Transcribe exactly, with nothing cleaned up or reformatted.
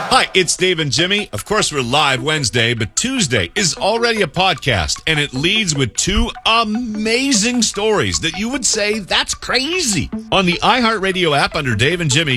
Hi, it's Dave and Jimmy. Of course, we're live Wednesday, but Tuesday is already a podcast, and it leads with two amazing stories that you would say, that's crazy. On the iHeartRadio app under Dave and Jimmy,